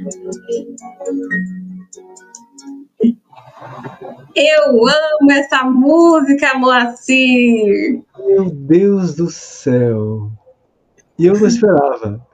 Eu amo essa música, Moacir! Meu Deus do céu! E eu não esperava.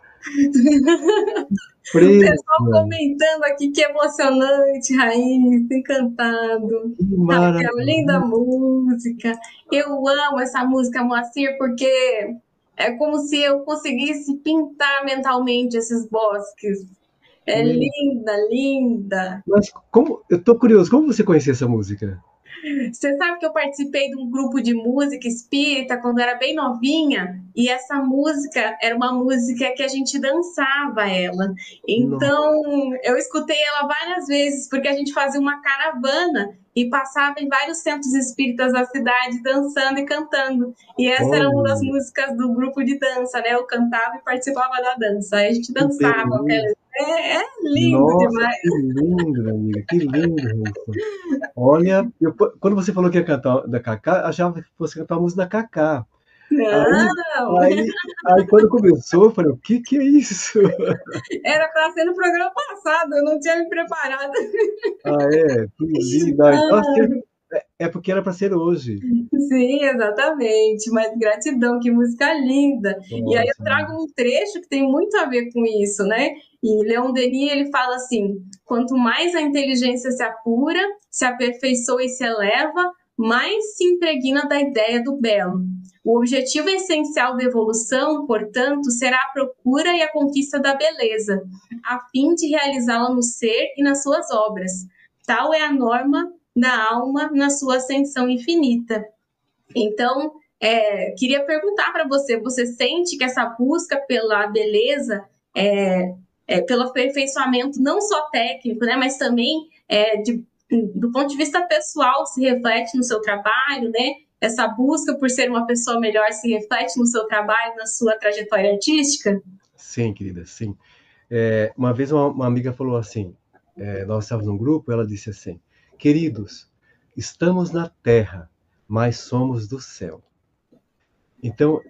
O pessoal Presa, comentando aqui que emocionante, Raíssa, encantado. que Raquel, linda maravilha! música. Eu amo essa música, Moacir, porque é como se eu conseguisse pintar mentalmente esses bosques. É Meu, linda, linda. mas como, eu tô curioso, como você conhecia essa música? Você sabe que eu participei de um grupo de música espírita quando era bem novinha, e essa música era uma música que a gente dançava ela. Não, Então, eu escutei ela várias vezes, porque a gente fazia uma caravana e passava em vários centros espíritas da cidade dançando e cantando. E essa era uma das olha, músicas do grupo de dança, né? Eu cantava e participava da dança. Aí a gente que dançava. beleza! É lindo Nossa, demais. que lindo, minha amiga, que lindo, Raíssa. Olha, quando você falou que ia cantar da Cacá, achava que fosse cantar a música da Cacá. Aí, Não! aí quando começou, eu falei, o que que é isso? Era para ser no programa passado, eu não tinha me preparado. Ah, é? Que lindo. Ah, então, é porque era para ser hoje. Sim, exatamente. Mas gratidão, que música linda. E aí eu Nossa, trago um trecho que tem muito a ver com isso, né? E Leon Denis, ele fala assim: quanto mais a inteligência se apura, se aperfeiçoa e se eleva, mais se impregna da ideia do belo. O objetivo essencial da evolução, portanto, será a procura e a conquista da beleza, a fim de realizá-la no ser e nas suas obras. Tal é a norma da alma na sua ascensão infinita. Então, queria perguntar para você: você sente que essa busca pela beleza, pelo aperfeiçoamento não só técnico, né, mas também do ponto de vista pessoal, se reflete no seu trabalho, né? Essa busca por ser uma pessoa melhor se reflete no seu trabalho, na sua trajetória artística? sim, querida, sim. Uma vez uma amiga falou assim, nós estávamos num grupo, ela disse assim, queridos, estamos na Terra, mas somos do céu. Então,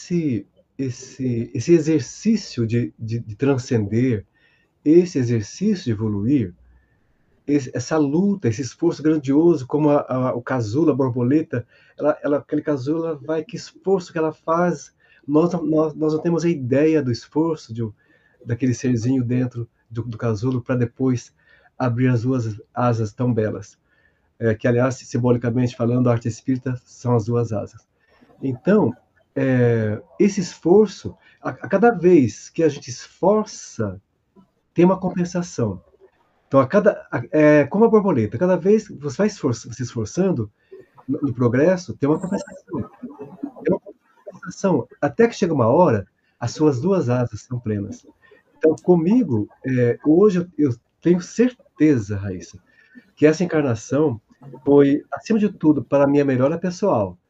esse exercício de transcender, esse exercício de evoluir, essa luta, esse esforço grandioso, como o casulo, a borboleta, aquele casulo, ela vai, que esforço que ela faz, nós não temos a ideia do esforço daquele serzinho dentro do casulo para depois abrir as duas asas tão belas, que aliás, simbolicamente falando, a arte espírita são as duas asas. Então, esse esforço, a cada vez que a gente esforça, tem uma compensação. Então, como a borboleta, cada vez que você vai se esforçando no progresso, tem uma compensação. Tem uma compensação. Até que chega uma hora, as suas duas asas são plenas. Então, comigo, hoje eu tenho certeza, Raíssa, que essa encarnação foi, acima de tudo, para a minha melhora pessoal.